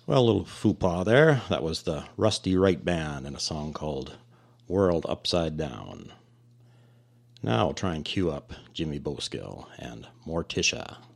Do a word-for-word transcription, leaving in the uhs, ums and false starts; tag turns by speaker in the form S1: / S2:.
S1: Well, a little faux pas there. That was the Rusty Wright Band in a song called World Upside Down. Now I'll try and cue up Jimmy Boskill and Morticia.